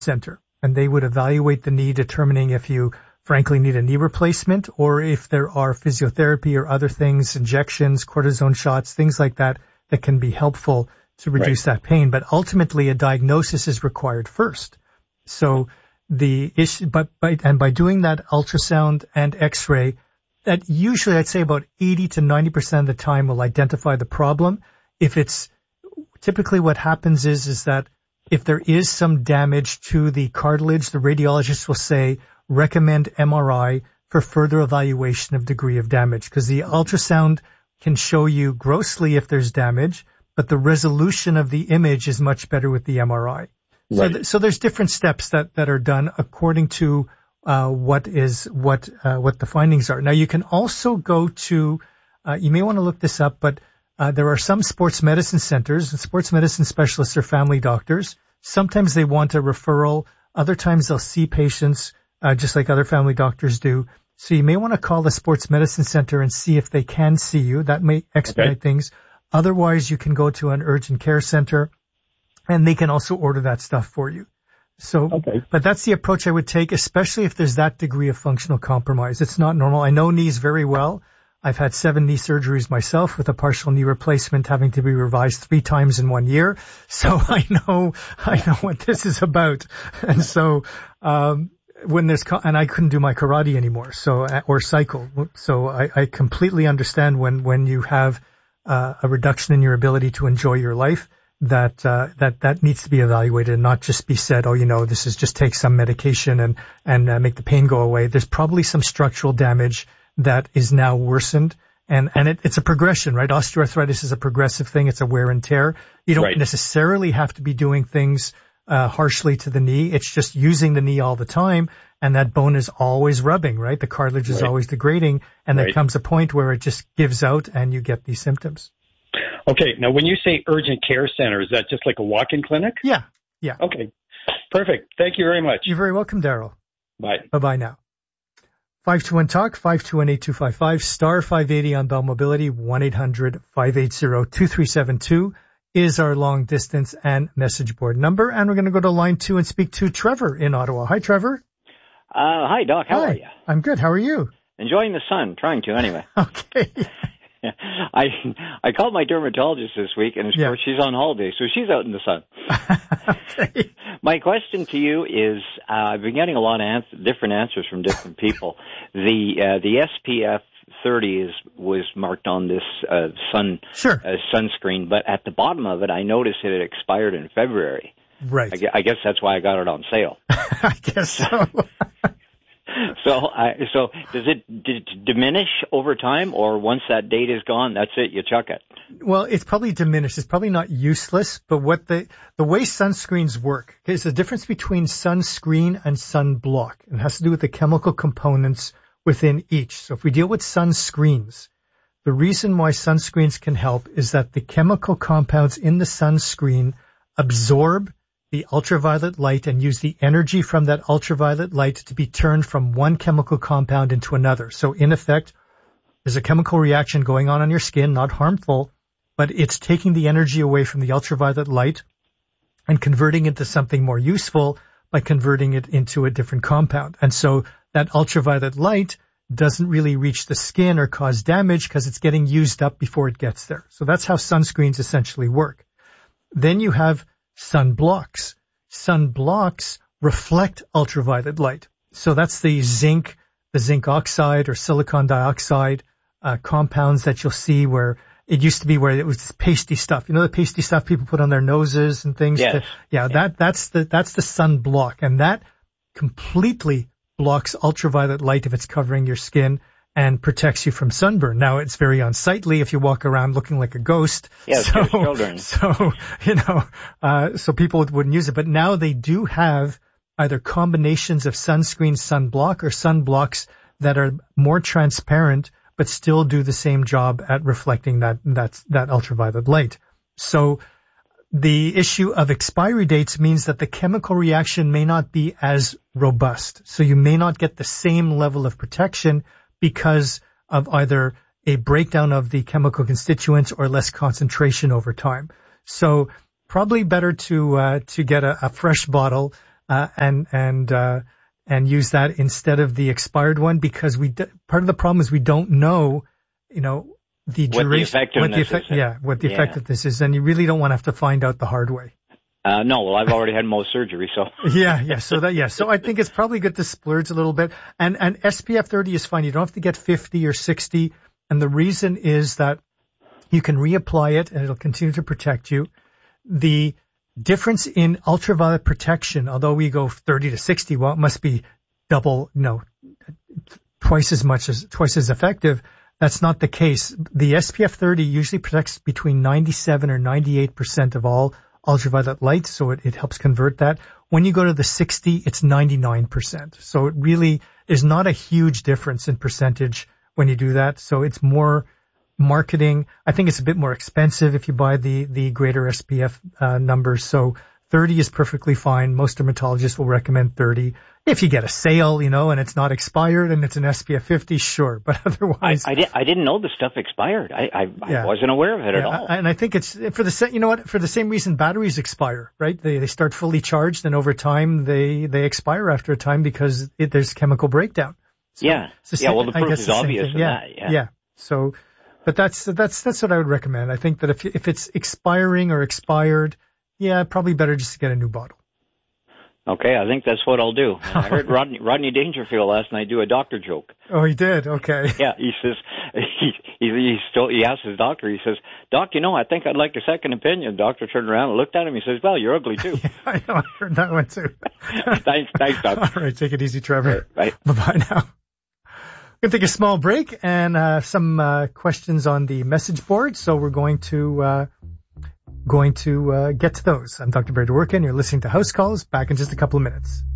center, and they would evaluate the knee, determining if you frankly need a knee replacement or if there are physiotherapy or other things, injections, cortisone shots, things like that can be helpful to reduce that pain. But ultimately, a diagnosis is required first. So the issue, by doing that ultrasound and X-ray, that usually I'd say about 80 to 90% of the time will identify the problem. If it's typically what happens is that if there is some damage to the cartilage, the radiologist will say, recommend MRI for further evaluation of degree of damage, because the ultrasound can show you grossly if there's damage, but the resolution of the image is much better with the MRI. Right. So there's different steps that are done according to what the findings are. Now you can also go to, you may want to look this up, but there are some sports medicine centers, and sports medicine specialists are family doctors. Sometimes they want a referral. Other times they'll see patients just like other family doctors do. So you may want to call the sports medicine center and see if they can see you. That may expedite things. Otherwise, you can go to an urgent care center, and they can also order that stuff for you. So, but that's the approach I would take, especially if there's that degree of functional compromise. It's not normal. I know knees very well. I've had 7 knee surgeries myself with a partial knee replacement having to be revised 3 times in 1 year. So I know what this is about. And so, when there's, and I couldn't do my karate anymore, or cycle. So I completely understand when you have, a reduction in your ability to enjoy your life, that needs to be evaluated and not just be said, this is just take some medication and make the pain go away. There's probably some structural damage that is now worsened. And it's a progression, right? Osteoarthritis is a progressive thing. It's a wear and tear. You don't necessarily have to be doing things harshly to the knee. It's just using the knee all the time, and that bone is always rubbing, right? The cartilage is always degrading, and there comes a point where it just gives out and you get these symptoms. Okay. Now, when you say urgent care center, is that just like a walk-in clinic? Yeah. Okay. Perfect. Thank you very much. You're very welcome, Daryl. Bye. Bye-bye now. 521-TALK, 521-8255, star 580 on Bell Mobility, 1-800-580-2372 is our long distance and message board number. And we're going to go to line 2 and speak to Trevor in Ottawa. Hi, Trevor. Hi, Doc. How are you? I'm good. How are you? Enjoying the sun. Trying to, anyway. Okay. I called my dermatologist this week, and of course she's on holiday, so she's out in the sun. Okay. My question to you is, I've been getting a lot of different answers from different people. The SPF 30 was marked on this sunscreen, but at the bottom of it, I noticed it had expired in February. Right. I guess that's why I got it on sale. I guess so. So does it diminish over time, or once that date is gone, that's it, you chuck it? Well, it's probably diminished. It's probably not useless, but what the way sunscreens work is the difference between sunscreen and sunblock. It has to do with the chemical components within each. So if we deal with sunscreens, the reason why sunscreens can help is that the chemical compounds in the sunscreen absorb the ultraviolet light and use the energy from that ultraviolet light to be turned from one chemical compound into another. So in effect, there's a chemical reaction going on your skin, not harmful, but it's taking the energy away from the ultraviolet light and converting it to something more useful by converting it into a different compound. And so that ultraviolet light doesn't really reach the skin or cause damage because it's getting used up before it gets there. So that's how sunscreens essentially work. Then you have sunblocks. Sunblocks reflect ultraviolet light. So that's the zinc oxide or silicon dioxide compounds that you'll see where it used to be where it was pasty stuff. You know, the pasty stuff people put on their noses and things. Yes. That's the sunblock, and that completely blocks ultraviolet light if it's covering your skin and protects you from sunburn. Now, it's very unsightly if you walk around looking like a ghost. Yeah, so children. So people wouldn't use it. But now they do have either combinations of sunscreen, sunblock, or sunblocks that are more transparent but still do the same job at reflecting that ultraviolet light. So the issue of expiry dates means that the chemical reaction may not be as robust. So you may not get the same level of protection because of either a breakdown of the chemical constituents or less concentration over time. So probably better to get a fresh bottle and use that instead of the expired one, because part of the problem is we don't know, the duration, what the effectiveness is, and you really don't want to have to find out the hard way. No, well, I've already had Mohs surgery, so. So I think it's probably good to splurge a little bit. And SPF 30 is fine. You don't have to get 50 or 60. And the reason is that you can reapply it and it'll continue to protect you. The difference in ultraviolet protection, although we go 30 to 60, well, it must be twice as effective. That's not the case. The SPF 30 usually protects between 97 or 98% of all ultraviolet light, so it helps convert that. When you go to the 60, it's 99%. So it really is not a huge difference in percentage when you do that. So it's more marketing. I think it's a bit more expensive if you buy the greater SPF numbers. So 30 is perfectly fine. Most dermatologists will recommend 30. If you get a sale, and it's not expired and it's an SPF 50, sure. But otherwise, I didn't know the stuff expired. I wasn't aware of it at all. And I think it's for the same reason batteries expire, right? They start fully charged and over time they expire after a time because there's chemical breakdown. So well, the proof is obvious in that. Yeah. So, but that's what I would recommend. I think that if it's expiring or expired, probably better just to get a new bottle. Okay, I think that's what I'll do. I heard Rodney Dangerfield last night do a doctor joke. Oh, he did? Okay. Yeah, he says, he asked his doctor, he says, Doc, I think I'd like a second opinion. The doctor turned around and looked at him. He says, well, you're ugly too. I know, I heard that one too. Thanks, Doc. All right, take it easy, Trevor. Right. Bye-bye now. We're going to take a small break and some questions on the message board. So we're going to get to those. I'm Dr. Barry Dworkin. You're listening to House Calls. Back in just a couple of minutes.